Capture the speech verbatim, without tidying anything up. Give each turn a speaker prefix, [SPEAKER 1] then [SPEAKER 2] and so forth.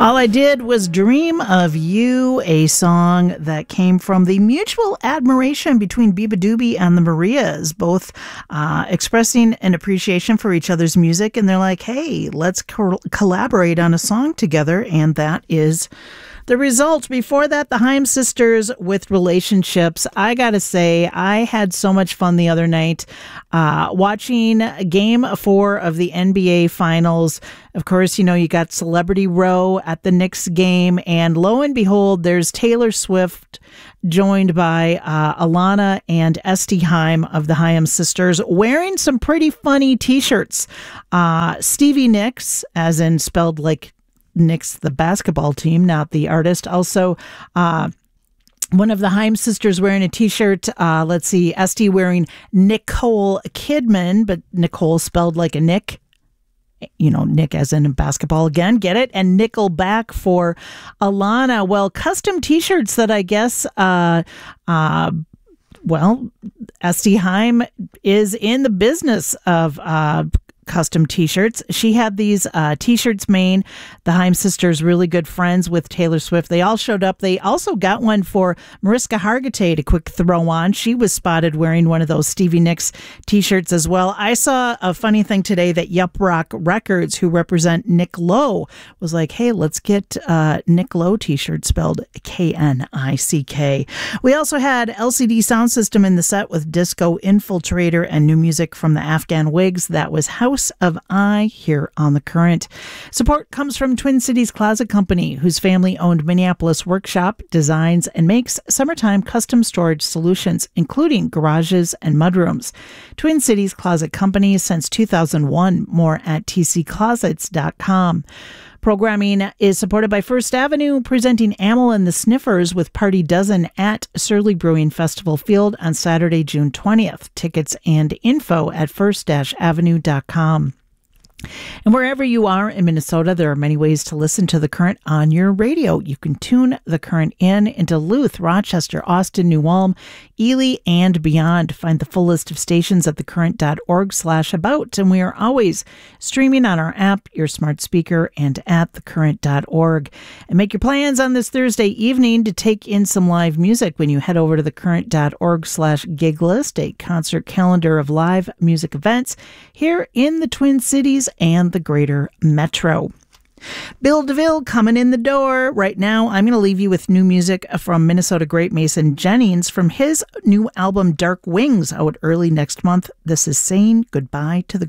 [SPEAKER 1] All I did was dream of you, a song that came from the mutual admiration between Biba Doobie and the Marias, both uh, expressing an appreciation for each other's music. And they're like, hey, let's co- collaborate on a song together. And that is the result. Before that, the Haim sisters with Relationships. I got to say, I had so much fun the other night uh, watching game four of the N B A Finals. Of course, you know, you got Celebrity Row at the Knicks game, and lo and behold, there's Taylor Swift joined by uh, Alana and Esty Haim of the Haim sisters wearing some pretty funny t-shirts. Uh, Stevie Nicks, as in spelled like Knicks, the basketball team, not the artist. Also, uh, one of the Haim sisters wearing a t-shirt. Uh, let's see, Esty wearing Nicole Kidman, but Nicole spelled like a Nick. You know, Nick as in basketball again, get it? And Nickelback for Alana. Well, custom t-shirts that I guess, uh, uh, well, Esty Haim is in the business of uh, custom t-shirts. She had these uh, t-shirts made. The Haim sisters, really good friends with Taylor Swift. They all showed up. They also got one for Mariska Hargitay to quick throw on. She was spotted wearing one of those Stevie Nicks t-shirts as well. I saw a funny thing today that Yup Rock Records, who represent Nick Lowe, was like, hey, let's get uh, Nick Lowe t-shirt spelled K N I C K. We also had L C D Sound System in the set with Disco Infiltrator and new music from the Afghan Wigs. That was House of I here on The Current. Support comes from Twin Cities Closet Company, whose family-owned Minneapolis workshop designs and makes summertime custom storage solutions, including garages and mudrooms. Twin Cities Closet Company since two thousand one. More at t c closets dot com. Programming is supported by First Avenue, presenting Amyl and the Sniffers with Party Dozen at Surly Brewing Festival Field on Saturday, June twentieth. Tickets and info at first avenue dot com. And wherever you are in Minnesota, there are many ways to listen to The Current on your radio. You can tune The Current in in Duluth, Rochester, Austin, New Ulm, Ely, and beyond. Find the full list of stations at thecurrent.org slash about. And we are always streaming on our app, your smart speaker, and at thecurrent dot org. And make your plans on this Thursday evening to take in some live music when you head over to thecurrent.org slash gig list, a concert calendar of live music events here in the Twin Cities and the greater metro. Bill DeVille coming in the door. Right now, I'm going to leave you with new music from Minnesota great Mason Jennings from his new album Dark Wings, out early next month. This is Saying Goodbye to the